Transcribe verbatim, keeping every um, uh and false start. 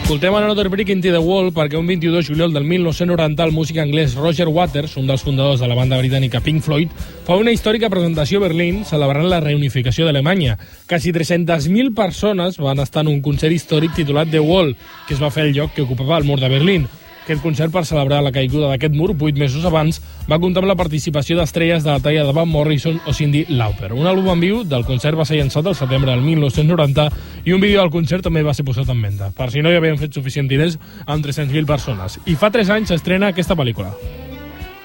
Escoltem Another Brick into the Wall perquè un vint-i-dos de juliol del mil nou-cents noranta el músic anglès Roger Waters, un dels fundadors de la banda britànica Pink Floyd, fa una històrica presentació a Berlín celebrant la reunificació d'Alemanya. Quasi tres-centes mil persones van estar en un concert històric titulat The Wall, que es va fer al lloc que ocupava el mur de Berlín. Aquest concert, per celebrar la caiguda d'aquest mur vuit mesos abans, va comptar amb la participació d'estrelles de la talla de Van Morrison o Cyndi Lauper. Un àlbum en viu del concert va ser llançat al setembre del mil nou-cents noranta i un vídeo del concert també va ser posat en venda. Per si no hi havien fet suficient diners amb tres-cents mil persones. I fa tres anys s'estrena aquesta pel·lícula.